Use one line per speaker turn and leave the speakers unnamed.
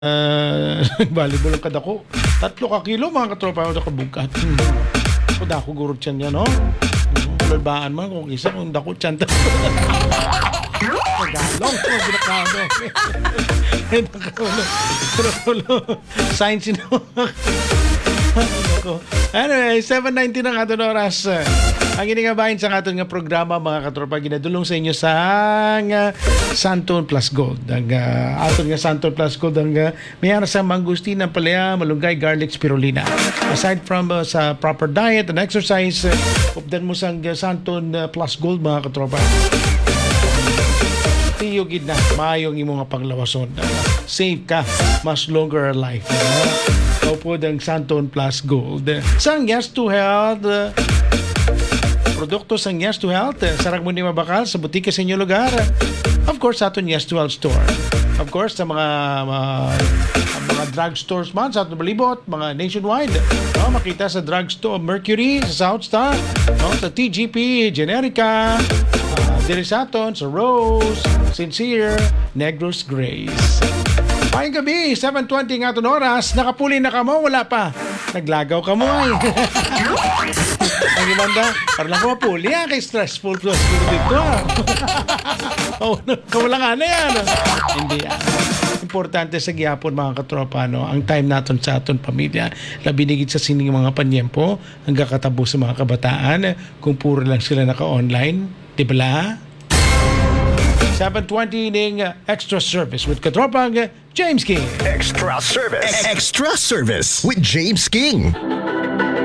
Volleyball ang kadako. 3 ka kilo mga katropa ako kabugat. Ako dako gurot siya niya, no? Lalbaan man kung isa kung dako siya. Tagalong ko binakado. Science no. Anyway, 7:19 ang aton oras. Ang iningabahin sa aton nga programa mga katropa ginadulong sa inyo sa Santon Plus Gold. Ang aton nga Santon Plus Gold ang mayroon sa mangustina, palaya, malunggay, garlic, spirulina. Aside from sa proper diet and exercise, updan mo sa Santon Plus Gold mga katropa. Tiyogid na, maayong imong panglawason. Save ka, mas longer life. Opo ng Santon Plus Gold. Sang Yes to Health, produkto sang Yes to Health, sarang mo ni mabakal sa butika sa inyong lugar. Of course, sa aton Yes to Health store. Of course, sa mga drug stores man, sa aton balibot, mga nationwide. Makita sa drugstore, Mercury, sa South Star, sa TGP, Generica, diri sa aton, sa Rose, Sincere, Negros Grace. Maayong gabi, 7:20 nga itong oras. Nakapuli na ka mo, wala pa. Naglagaw ka mo ay. Ang imanda, parang lang ko mapuli kay stressful plus dito oh, kawala nga na yan. Hindi yan. Importante sa gihapon mga katropa, no? Ang time naton sa aton pamilya, labinigid sa sining mga panyempo, hanggang katabo sa mga kabataan, kung puro lang sila naka-online. Di ba? 7:20 ning extra service with katropang James King.
Extra service with James King.